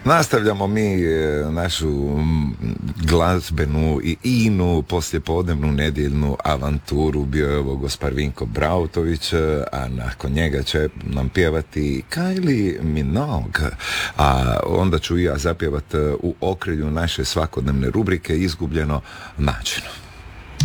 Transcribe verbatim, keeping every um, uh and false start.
Nastavljamo mi našu glazbenu i inu poslijepodnevnu nedjeljnu avanturu. Bio je ovo gospar Vinko Brautović, a nakon njega će nam pjevati Kylie Minogue, a onda ću i ja zapjevat u okrilju naše svakodnevne rubrike Izgubljeno nađeno.